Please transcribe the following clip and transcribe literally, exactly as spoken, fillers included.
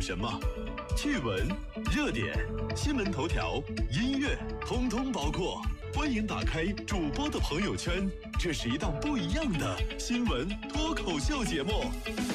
什么？趣闻、热点、新闻头条、音乐，通通包括。欢迎打开主播的朋友圈，这是一档不一样的新闻脱口秀节目。